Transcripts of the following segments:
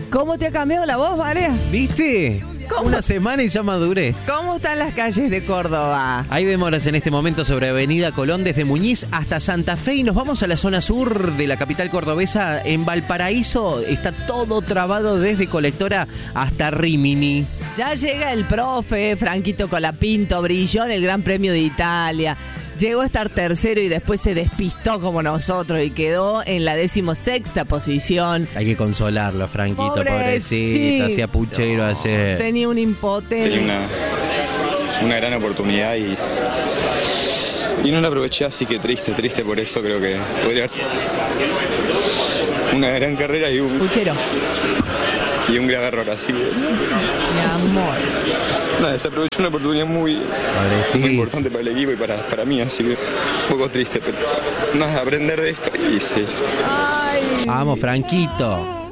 ¿Cómo te ha cambiado la voz, Varea? ¿Viste? ¿Cómo? Una semana y ya maduré. ¿Cómo están las calles de Córdoba? Hay demoras en este momento sobre Avenida Colón desde Muñiz hasta Santa Fe y nos vamos a la zona sur de la capital cordobesa. En Valparaíso está todo trabado desde Colectora hasta Rímini. Ya llega el profe Franquito Colapinto, brilló en el Gran Premio de Italia. Llegó a estar tercero y después se despistó como nosotros y quedó en la 16ª posición. Hay que consolarlo, Franquito, pobrecito. Hacía puchero ayer. Tenía un impotente. Tenía una gran oportunidad y no la aproveché, así que triste por eso. Creo que podría haber una gran carrera y un grave error, así que... Mi amor. Nada, se aprovechó una oportunidad muy importante para el equipo y para mí, así que un poco triste, pero nada, aprender de esto y sí. Ay. Vamos, Franquito.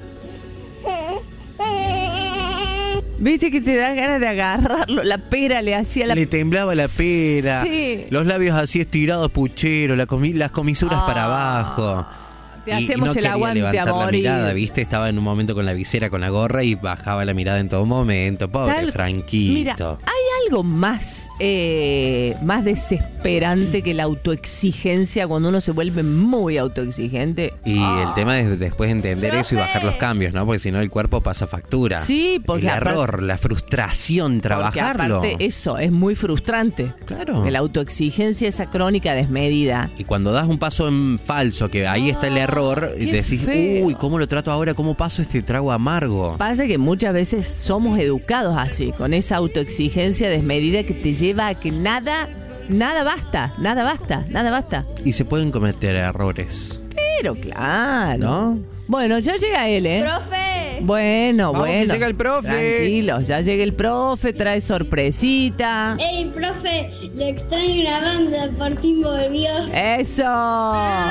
Viste que te da ganas de agarrarlo. La pera le hacía la... Le temblaba la pera. Sí. Los labios así estirados, puchero, las comisuras para abajo. Te hacemos el aguante a la morir. mirada, ¿viste? Estaba en un momento con la visera, con la gorra y bajaba la mirada en todo momento. Pobre Franquito. Mira, hay algo más desesperante que la autoexigencia cuando uno se vuelve muy autoexigente. Y el tema es después entender eso y bajar los cambios, ¿no? Porque si no el cuerpo pasa factura. Sí, porque el error, la frustración, trabajarlo. Porque aparte eso es muy frustrante. Claro. La autoexigencia, esa crónica desmedida. Y cuando das un paso en falso, que ahí está el error, y decís, feo. uy, ¿cómo lo trato ahora? ¿Cómo paso este trago amargo? Pasa que muchas veces somos educados así, con esa autoexigencia desmedida que te lleva a que nada basta. Y se pueden cometer errores. Pero claro. ¿No? Bueno, ya llega él, ¿eh? ¡Profe! Bueno. Que llega el profe. Tranquilos, ya llega el profe, trae sorpresita. ¡Ey, profe! Le extraño la banda, por fin volvió. ¡Eso!